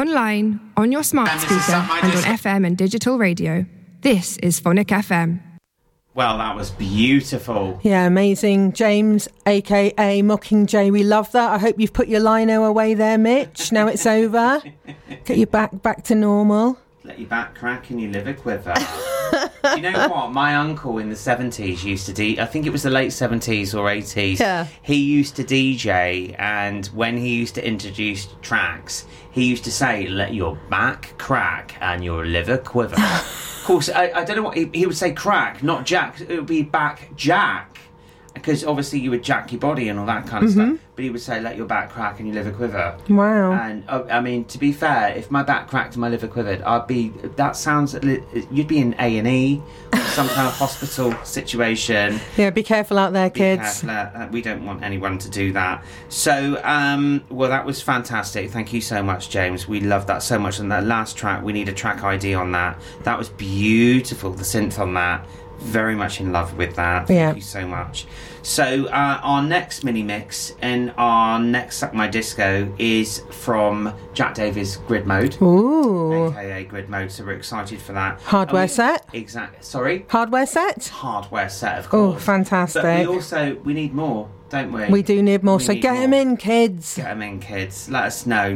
online, on your smart speaker, and on FM and digital radio. This is Phonic FM. Well, that was beautiful. Yeah, amazing. James, a.k.a. Mockingjay, we love that. I hope you've put your lino away there, Mitch. Now it's over. Get your back to normal. Let your back crack and your liver quiver. Do you know what? My uncle in the 70s used to I think it was the late 70s or 80s. Yeah. He used to DJ, and when he used to introduce tracks, he used to say, let your back crack and your liver quiver. Of course, I don't know what... He would say crack, not jack. It would be back jack. Because obviously you would jack your body and all that kind of stuff. But he would say, let your back crack and your liver quiver. Wow. And, I mean, to be fair, if my back cracked and my liver quivered, I'd be... That sounds... You'd be in A&E, or some kind of hospital situation. Yeah, be careful out there, kids. Be careful. We don't want anyone to do that. So, well, that was fantastic. Thank you so much, James. We love that so much. And that last track, we need a track ID on that. That was beautiful, the synth on that. Very much in love with that. Thank you so much. So our next mini mix and our next Suck My Disco is from Jack Davies' Grid Mode. Ooh. AKA Grid Mode, so we're excited for that. Hardware set? Exactly. Sorry? Hardware set? Hardware set, of course. Oh, fantastic. But we need more, don't we? We do need more, so get them in, kids. Get them in, kids. Let us know.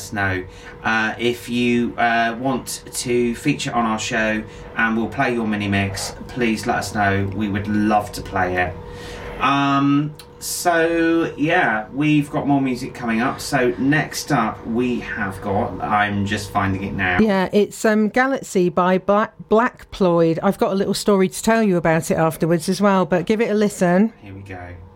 If you want to feature on our show and we'll play your mini mix, please let us know. We would love to play it. So yeah, we've got more music coming up. So next up we have got, I'm just finding it now. Yeah, it's Galaxy by Black Ployd. I've got a little story to tell you about it afterwards as well, but give it a listen. Here we go.